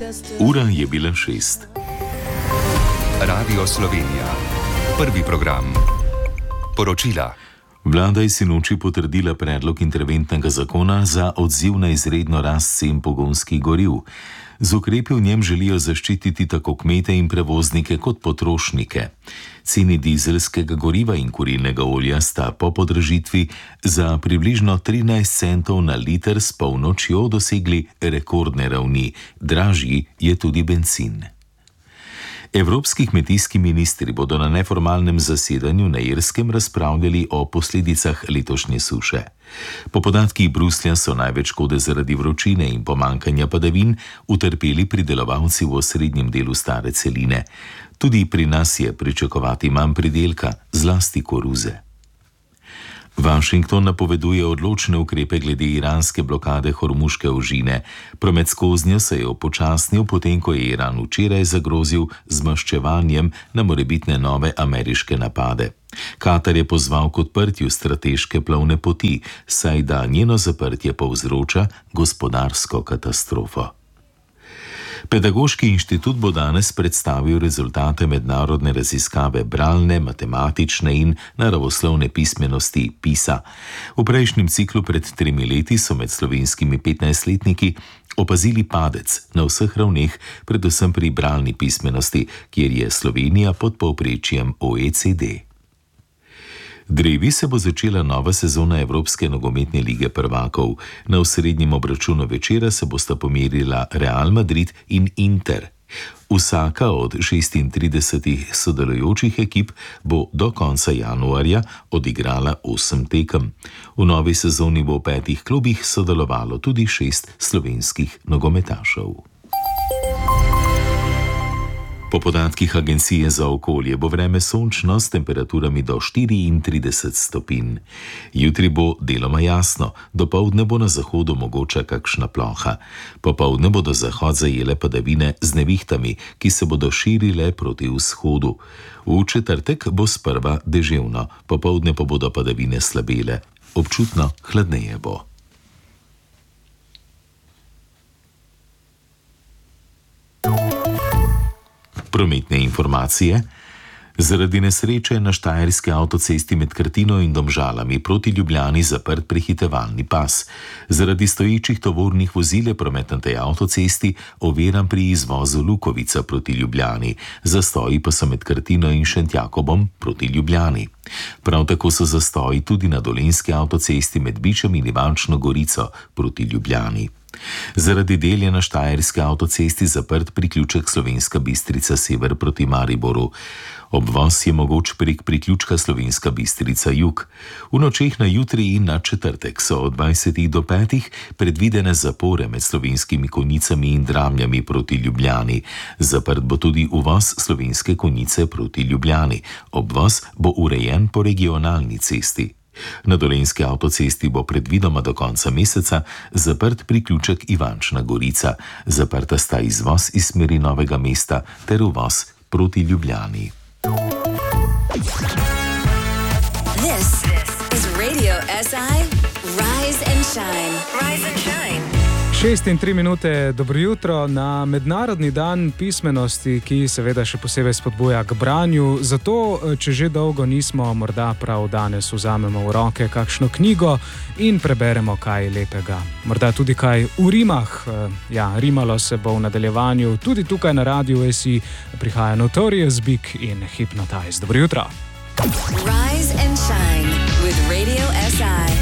Ura je bila 6. Radio Slovenija. Prvi program. Poročila. Vlada je sinoči potrdila predlog interventnega zakona za odziv na izredno rast cen pogonskih goriv. Z ukrepi v njem želijo zaščititi tako kmete in prevoznike kot potrošnike. Ceni dizelskega goriva in kurilnega olja sta po podražitvi za približno 13 centov na liter s polnočjo dosegli rekordne ravni. Dražji je tudi bencin. Evropski kmetijski ministri bodo na neformalnem zasedanju na Irskem razpravljali o posledicah letošnje suše. Po podatkih Bruslja so največ škode zaradi vročine in pomankanja padavin utrpeli pridelovalci v osrednjem delu stare celine. Tudi pri nas je pričakovati manj pridelka, zlasti koruze. Washington napoveduje odločne ukrepe glede iranske blokade Hormuške ožine. Promet skoznjo se je upočasnil, potem ko je Iran včeraj zagrozil z maščevanjem na morebitne nove ameriške napade. Katar je pozval k odprtju strateške plovne poti, saj da njeno zaprtje povzroča gospodarsko katastrofo. Pedagoški inštitut bo danes predstavil rezultate mednarodne raziskave bralne, matematične in naravoslovne pismenosti PISA. V prejšnjem ciklu pred 3 leti so med slovenskimi 15-letniki opazili padec na vseh ravneh, predvsem pri bralni pismenosti, kjer je Slovenija pod povprečjem OECD. Drevi se bo začela nova sezona Evropske nogometne lige prvakov. Na osrednjem obračunu večera se bosta pomerila Real Madrid in Inter. Vsaka od 36 sodelujočih ekip bo do konca januarja odigrala 8 tekem. V novi sezoni bo v 5 klubih sodelovalo tudi 6 slovenskih nogometašev. Po podatkih Agencije za okolje bo vreme sončno s temperaturami do 34 stopinj. Jutri bo deloma jasno, dopoldne bo na zahodu mogoča kakšna ploha. Popoldne bodo zahod zajele padavine z nevihtami, ki se bodo širile proti vzhodu. V četrtek bo sprva deževno, popoldne pa bodo padavine slabele. Občutno hladneje bo. Prometne informacije. Zaradi nesreče na štajerski avtocesti med Krtino in Domžalami proti Ljubljani zaprt prehitevalni pas. Zaradi stoječih tovornih vozil je promet na tej avtocesti oviran pri izvozu Lukovica proti Ljubljani. Zastoji pa so med Krtino in Šentjakobom proti Ljubljani. Prav tako so zastoji tudi na dolenjski avtocesti med Bičem in Ivančno Gorico proti Ljubljani. Zaradi del je na štajerski avtocesti zaprt priključek Slovenska Bistrica sever proti Mariboru. Obvoz je mogoč prek priključka Slovenska Bistrica jug. V nočeh na jutri in na četrtek so od 20 do 5 predvidene zapore med Slovenskimi Konjicami in Dramljami proti Ljubljani. Zaprt bo tudi uvoz Slovenske Konjice proti Ljubljani. Obvoz bo urejen po regionalni cesti. Na dolenjski avtocesti bo predvidoma do konca meseca zaprt priključek Ivančna Gorica. Zaprta sta izvoz iz smeri Novega mesta ter uvoz proti Ljubljani. This is Radio SI Rise and Shine. Rise and Shine. 6:03, dobro jutro na Mednarodni dan pismenosti, ki seveda še posebej spodbuja k branju. Zato, če že dolgo nismo, morda prav danes vzamemo v roke kakšno knjigo in preberemo kaj lepega. Morda tudi kaj v rimah. Ja, rimalo se bo v nadaljevanju. Tudi tukaj na Radiu SI prihaja Notorious Big in Hypnotize. Dobro jutro. Rise and Shine with Radio SI.